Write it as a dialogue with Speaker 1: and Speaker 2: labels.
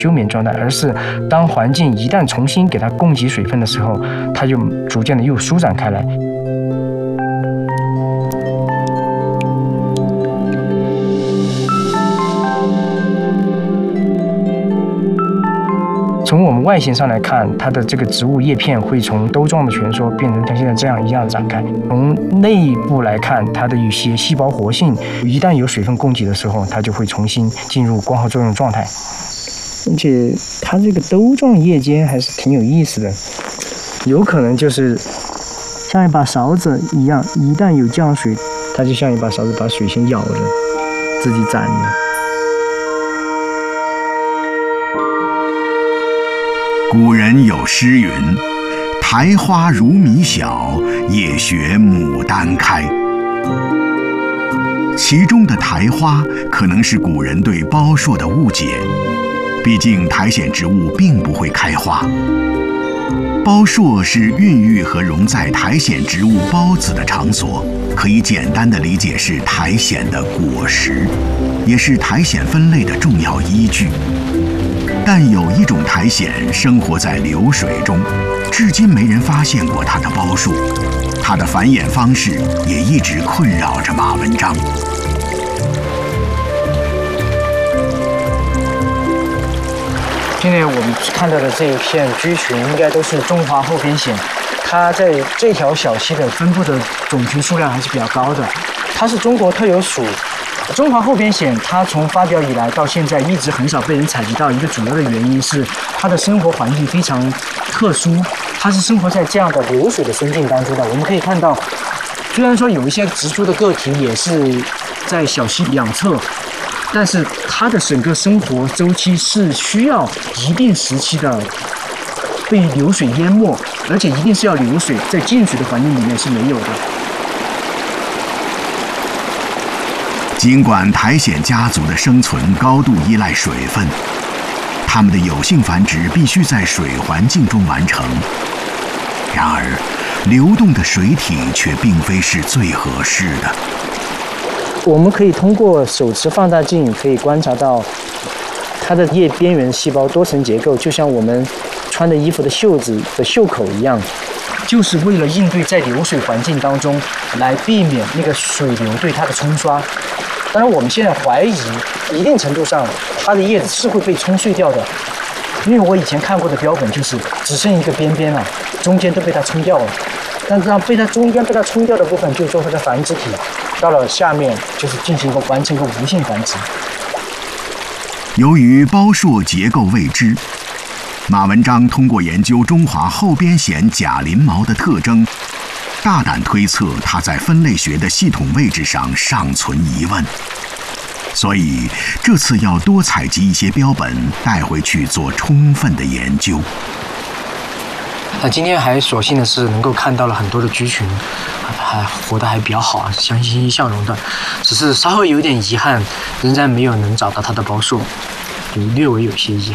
Speaker 1: 休眠状态，而是当环境一旦重新给它供给水分的时候，它就逐渐的又舒展开来。从我们外形上来看，它的这个植物叶片会从兜状的蜷缩变成像现在这样一样展开。从内部来看，它的一些细胞活性，一旦有水分供给的时候，它就会重新进入光合作用状态。而且它这个兜状叶尖还是挺有意思的，有可能就是像一把勺子一样，一旦有降水，它就像一把勺子把水先舀着，自己攒着。
Speaker 2: 古人有诗云：“苔花如米小，夜雪牡丹开。”其中的苔花可能是古人对苞硕的误解，毕竟苔藓植物并不会开花。苞硕是孕育和容在苔藓植物孢子的场所，可以简单的理解是苔藓的果实，也是苔藓分类的重要依据。但有一种苔藓生活在流水中，至今没人发现过它的苞数，它的繁衍方式也一直困扰着马文章。
Speaker 1: 现在我们看到的这一片居群，应该都是中华后边藓，它在这条小溪的分布的种群数量还是比较高的。它是中国特有属。中华后边藓，它从发表以来到现在一直很少被人采集到，一个主要的原因是它的生活环境非常特殊，它是生活在这样的流水的生境当中的。我们可以看到，虽然说有一些植株的个体也是在小溪两侧，但是它的整个生活周期是需要一定时期的被流水淹没，而且一定是要流水，在静水的环境里面是没有的。
Speaker 2: 尽管苔藓家族的生存高度依赖水分，它们的有性繁殖必须在水环境中完成。然而，流动的水体却并非是最合适的。
Speaker 1: 我们可以通过手持放大镜可以观察到它的叶边缘细胞多层结构，就像我们穿的衣服的袖子的袖口一样，就是为了应对在流水环境当中来避免那个水流对它的冲刷。当然，我们现在怀疑一定程度上它的叶子是会被冲碎掉的，因为我以前看过的标本就是只剩一个边边了，中间都被它冲掉了。但是让中间被它冲掉的部分，就是说它的繁殖体到了下面就是进行完成一个无性繁殖。
Speaker 2: 由于苞硕结构未知，马文章通过研究中华后边藓假鳞毛的特征，大胆推测它在分类学的系统位置上尚存疑问，所以这次要多采集一些标本带回去做充分的研究。
Speaker 1: 那今天还所幸的是能够看到了很多的居群，还活得还比较好啊，欣欣向荣的，只是稍微有点遗憾，仍然没有能找到它的苞数，略微有些遗憾。